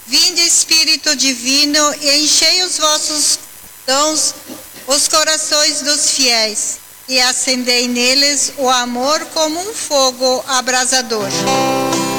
Vinde, Espírito Divino, e enchei os vossos dons os corações dos fiéis, e acendei neles o amor como um fogo abrasador.